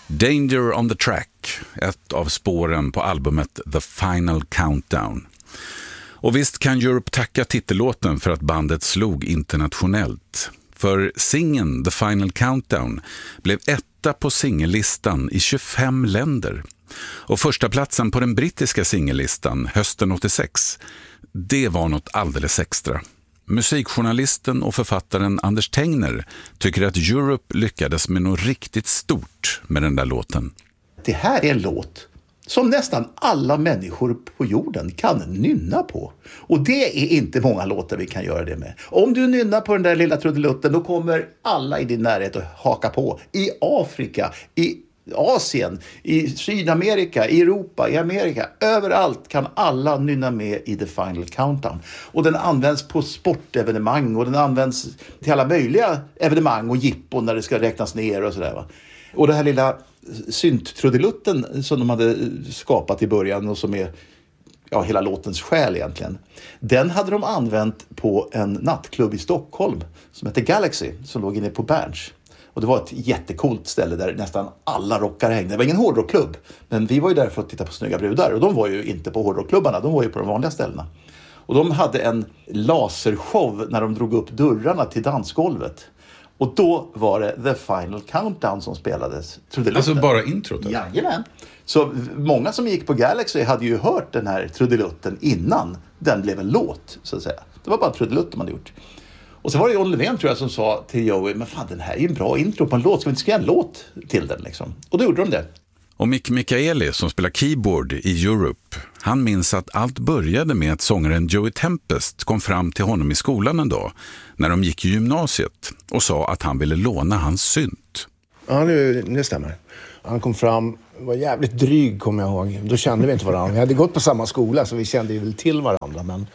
Danger on the Track, ett av spåren på albumet The Final Countdown. Och visst kan Europe tacka titellåten för att bandet slog internationellt. För singeln The Final Countdown blev etta på singellistan i 25 länder. Och första platsen på den brittiska singellistan hösten 86, det var något alldeles extra. Musikjournalisten och författaren Anders Tengner tycker att Europe lyckades med något riktigt stort med den där låten. Det här är en låt som nästan alla människor på jorden kan nynna på. Och det är inte många låtar vi kan göra det med. Om du nynnar på den där lilla trudelutten, då kommer alla i din närhet att haka på. I Afrika, i Asien, i Sydamerika, i Europa, i Amerika. Överallt kan alla nynna med i The Final Countdown. Och den används på sportevenemang och den används till alla möjliga evenemang och jippon när det ska räknas ner och sådär, va. Och det här lilla synttrudelutten som de hade skapat i början och som är hela låtens själ egentligen. Den hade de använt på en nattklubb i Stockholm som heter Galaxy, som låg inne på Berns. Och det var ett jättekult ställe där nästan alla rockare hängde. Det var ingen hårdrockklubb, men vi var ju där för att titta på snygga brudar. Och de var ju inte på hårdrockklubbarna, de var ju på de vanliga ställena. Och de hade en lasershow när de drog upp dörrarna till dansgolvet. Och då var det The Final Countdown som spelades. Alltså bara introt? Jajamän. Så många som gick på Galaxy hade ju hört den här trudelutten innan den blev en låt, så att säga. Det var bara trudelutten man hade gjort. Och så var det John Levén, tror jag, som sa till Joey, men fan, den här är ju en bra intro på en låt, ska vi inte skriva en låt till den liksom? Och då gjorde de det. Och Mick Michaeli, som spelar keyboard i Europe, han minns att allt började med att sångaren Joey Tempest kom fram till honom i skolan en dag när de gick i gymnasiet och sa att han ville låna hans synt. Ja, det stämmer. Han kom fram, var jävligt dryg, kommer jag ihåg. Då kände vi inte varandra. Vi hade gått på samma skola så vi kände ju väl till varandra, men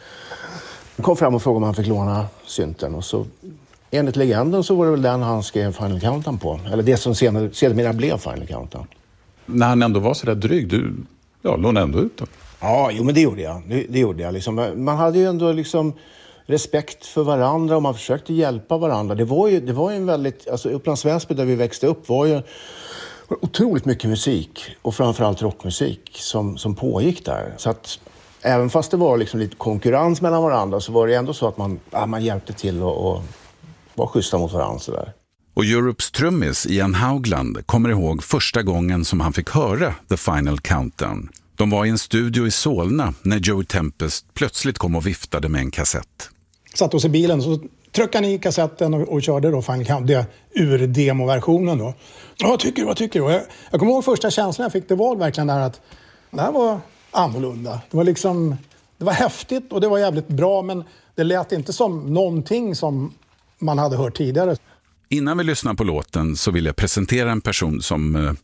han kom fram och frågade om han fick låna synten, och så enligt legenden så var det väl den han skrev Final Countdown på. Eller det som sedermera blev Final Countdown. När han ändå var så där dryg, du lånade ändå ut då? Ja, men det gjorde jag. Det gjorde jag liksom. Man hade ju ändå liksom respekt för varandra och man försökte hjälpa varandra. Det var ju en väldigt, alltså Upplands Väsby där vi växte upp var ju otroligt mycket musik och framförallt rockmusik som pågick där. Så att även fast det var liksom lite konkurrens mellan varandra så var det ändå så att man hjälpte till och var schyssta mot varandra så där. Och Europes trummis Ian Haugland kommer ihåg första gången som han fick höra The Final Countdown. De var i en studio i Solna när Joey Tempest plötsligt kom och viftade med en kassett. Satt oss i bilen så tryckte han i kassetten och körde då Final Countdown, ur demoversionen då. Vad tycker du? Jag kommer ihåg första känslan jag fick, det var verkligen där att det här var annorlunda. Det var liksom, det var häftigt och det var jävligt bra, men det lät inte som någonting som man hade hört tidigare. Innan vi lyssnar på låten så vill jag presentera en person som,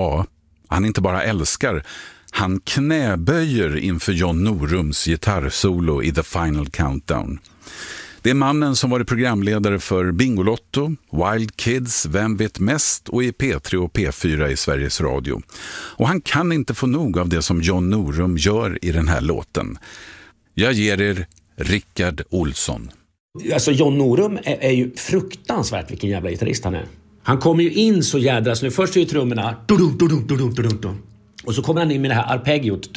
han inte bara älskar, han knäböjer inför John Norums gitarrsolo i The Final Countdown. Det är mannen som varit programledare för Bingolotto, Wild Kids, Vem vet mest och i P3 och P4 i Sveriges Radio. Och han kan inte få nog av det som John Norum gör i den här låten. Jag ger er Rickard Olsson. Alltså John Norum är ju fruktansvärt vilken jävla gitarrist han är. Han kommer ju in så jädra så nu. Först är ju trummorna och så kommer han in med det här arpeggiot.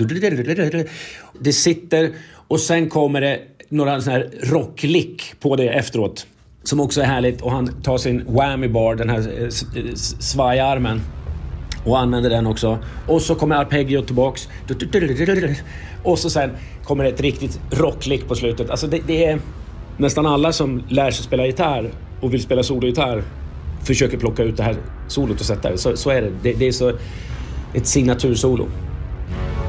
Det sitter och sen kommer det några sån här rocklick på det efteråt som också är härligt, och han tar sin whammy bar, den här svajarmen, och använder den också, och så kommer arpeggiot tillbaks och så sen kommer det ett riktigt rocklick på slutet. Alltså det är nästan alla som lär sig spela gitarr och vill spela sologitarr försöker plocka ut det här solot och sätta det. Så är det. Det är så ett signatursolo.